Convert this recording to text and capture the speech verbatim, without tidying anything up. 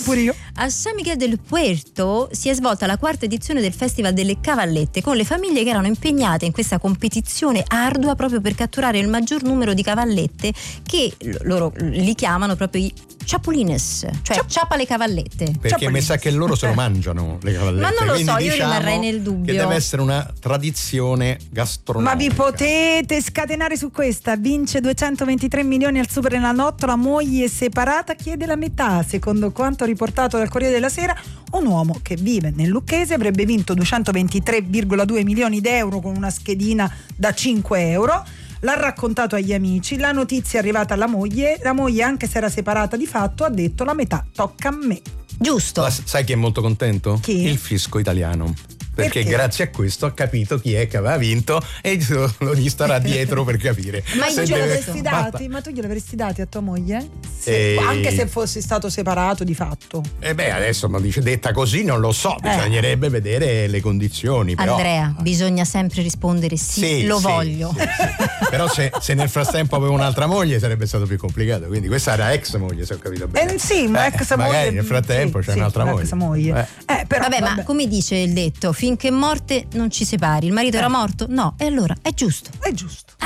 Pure io. A San Miguel del Puerto si è svolta la quarta edizione del Festival delle Cavallette, con le famiglie che erano impegnate in questa competizione ardua proprio per catturare il maggior numero di cavallette, che loro li chiamano proprio i chapulines, cioè Ciap- ciapa le cavallette. Perché mi sa che loro se lo mangiano le cavallette. Ma non lo Quindi so, io diciamo rimarrei nel dubbio. che deve essere una tradizione gastronomica. Ma vi potete scatenare su questa? Vince duecentoventitré milioni al Superenalotto, la moglie separata chiede la metà. Secondo quanto riportato dal Corriere della Sera, un uomo che vive nel Lucchese avrebbe vinto duecentoventitré virgola due milioni d'euro con una schedina da cinque euro. L'ha raccontato agli amici, la notizia è arrivata alla moglie, la moglie, anche se era separata di fatto, ha detto: la metà tocca a me. Giusto. Ma sai chi è molto contento? Chi? Il fisco italiano. Perché, Perché? grazie a questo ha capito chi è che aveva vinto e lo gli starà dietro per capire. Ma Se tu glielo deve- avresti dati? Ma tu glielo avresti dati a tua moglie? Se- Eh. Anche se fossi stato separato di fatto. E beh, adesso ma dice, detta così non lo so, bisognerebbe vedere le condizioni. Però, Andrea, bisogna sempre rispondere sì, Sì, lo sì, voglio. sì, sì. Però se, se nel frattempo aveva un'altra moglie sarebbe stato più complicato. Quindi questa era ex moglie, se ho capito bene. Eh, sì, ma ex moglie. Magari nel frattempo sì, c'è sì, un'altra moglie. Ex moglie. Eh, però, Vabbè, ma vabbè. come dice il detto, finché morte non ci separi. Il marito Eh. era morto? No, e allora è giusto. È giusto.